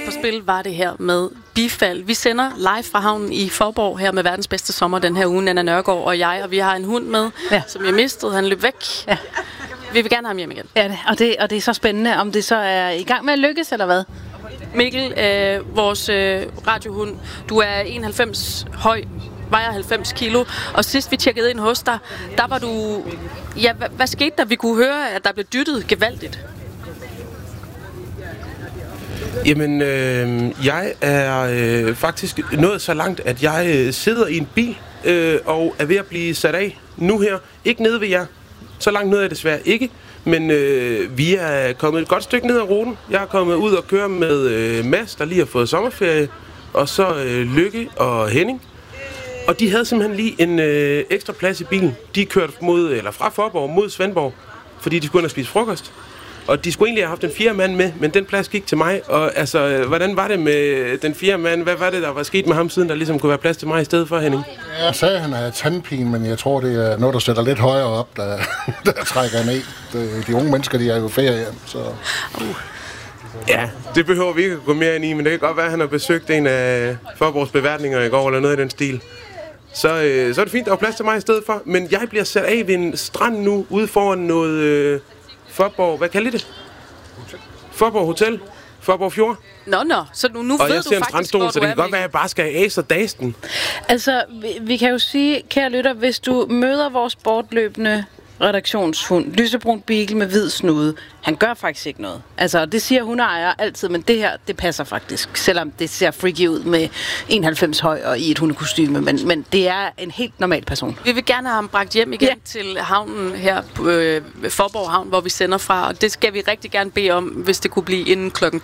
på spil var det her med bifald. Vi sender live fra havnen i Faaborg her med verdens bedste sommer den her uge, Nanna Nørgaard og jeg, og vi har en hund med, som jeg mistede. Han løb væk. Ja. Vi vil gerne have ham hjem igen. Ja, og det er så spændende, om det så er i gang med at lykkes, eller hvad? Mikkel, vores radiohund, du er 91 høj, vejer 90 kilo, og sidst vi tjekkede ind hos dig, der var du... Ja, hvad skete der? Vi kunne høre, at der blev dyttet gevaldigt. Jamen, jeg er faktisk nået så langt, at jeg sidder i en bil og er ved at blive sat af nu her. Ikke nede ved jer. Så langt ned er jeg desværre ikke. Men vi er kommet et godt stykke ned ad ruten. Jeg er kommet ud og køre med Mads, der lige har fået sommerferie. Og så Lykke og Henning. Og de havde simpelthen lige en ekstra plads i bilen. De kørte fra Faaborg mod Svendborg, fordi de skulle ind og spise frokost. Og de skulle egentlig have haft en 4. mand med, men den plads gik til mig. Og altså, hvordan var det med den 4. mand? Hvad var det, der var sket med ham siden, der ligesom kunne være plads til mig i stedet for, Henning? Jeg sagde, at han havde tandpine, men jeg tror, det er noget, der sætter lidt højere op, der trækker ned. De unge mennesker, de er jo ferie, så... Ja, det behøver vi ikke at gå mere ind i, men det kan godt være, at han har besøgt en af Faaborgs beværtninger i går, eller noget i den stil. Så er det fint, der var plads til mig i stedet for. Men jeg bliver sat af ved en strand nu, ude foran noget... Faaborg, hvad kalder I det? Faaborg Hotel? Faaborg Fjord? Nå, så nu ved du faktisk, hvor du er. Og jeg ser en strandstol, så det kan godt være, at jeg bare skal af og dasten. Altså, vi kan jo sige, kære lytter, hvis du møder vores bortløbende redaktionshund, lysebrun beagle med hvid snude, han gør faktisk ikke noget. Altså, det siger hundeejer altid, men det her, det passer faktisk. Selvom det ser freaky ud med 91 høj og i et hundekostyme, men det er en helt normal person. Vi vil gerne have ham bragt hjem igen til havnen her på Faaborg Havn, hvor vi sender fra, og det skal vi rigtig gerne bede om, hvis det kunne blive inden klokken